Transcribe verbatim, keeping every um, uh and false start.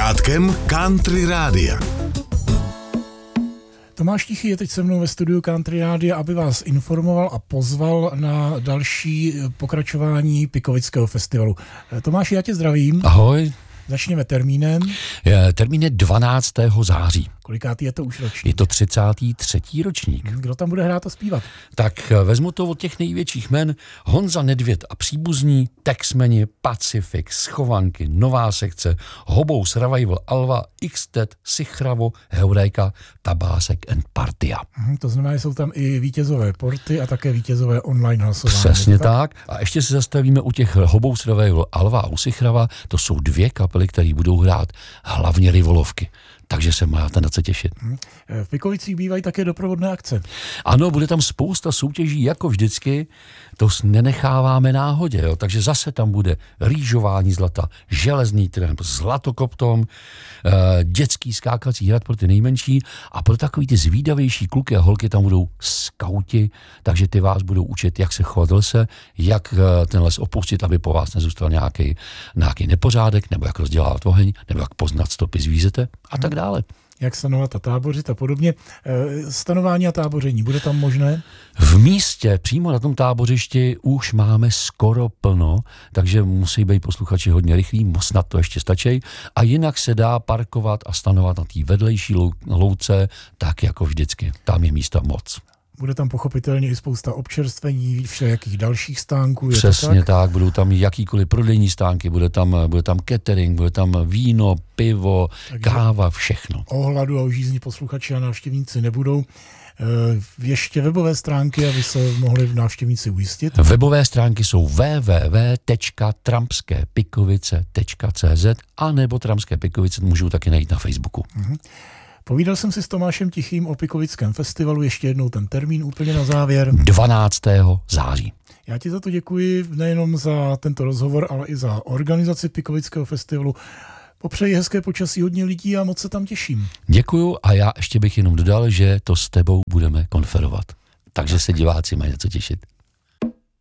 Řádkem Country Rádia. Tomáš Tichý je teď se mnou ve studiu Country Rádia, aby vás informoval a pozval na další pokračování Pikovického festivalu. Tomáši, já tě zdravím. Ahoj. Začněme termínem. Je, termín je dvanáctého září. Kolikátý je to už ročník? Je to třicátý třetí ročník. Kdo tam bude hrát a zpívat? Tak vezmu to od těch největších jmen. Honza Nedvěd a příbuzní, Texmeni, Pacific, Schovanky, Nová sekce, Hobous, Revival, Alva, Xtet, Sichravo, Heureka, Tabásek and Partia. Hmm, to znamená, že jsou tam i vítězové porty a také vítězové online hlasování. Přesně tak? tak. A ještě se zastavíme u těch Hobous, Revival, Alva a u Sichrava. To jsou dvě kapely, které budou hrát hlavně rivolovky. Takže se máte na co těšit. V Pikovicích bývají také doprovodné akce. Ano, bude tam spousta soutěží, jako vždycky, to nenecháváme náhodě, jo. Takže zase tam bude rýžování zlata, železný tramp, zlatokoptom, eh, dětský skákací hrad pro ty nejmenší a pro takový ty zvídavější kluky a holky tam budou skauti, takže ty vás budou učit, jak se chovat v lese, jak eh, ten les opustit, aby po vás nezůstal nějaký, nějaký nepořádek, nebo jak rozdělávat oheň, nebo jak poznat stopy zvířete a tak dále. Jak stanovat a tábořit a podobně. Stanování a táboření, bude tam možné? V místě, přímo na tom tábořišti, už máme skoro plno, takže musí být posluchači hodně rychlí, snad to ještě stačí. A jinak se dá parkovat a stanovat na té vedlejší louce, tak jako vždycky. Tam je místa moc. Bude tam pochopitelně i spousta občerstvení, všelijakých dalších stánků. Přesně tak? tak, budou tam jakýkoliv prodejní stánky, bude tam, bude tam catering, bude tam víno, pivo, takže káva, všechno. O hladu a o žízni posluchači a návštěvníci nebudou. Ještě webové stránky, aby se mohli návštěvníci ujistit. Webové stránky jsou w w w tečka trampské pikovice tečka c z a nebo Trampské Pikovice můžou taky najít na Facebooku. Mhm. Povídal jsem si s Tomášem Tichým o Pikovickém festivalu, ještě jednou ten termín úplně na závěr. dvanáctého září. Já ti za to děkuji nejenom za tento rozhovor, ale i za organizaci Pikovického festivalu. Popřeji hezké počasí, hodně lidí a moc se tam těším. Děkuju a já ještě bych jenom dodal, že to s tebou budeme konferovat. Takže se diváci mají na co těšit.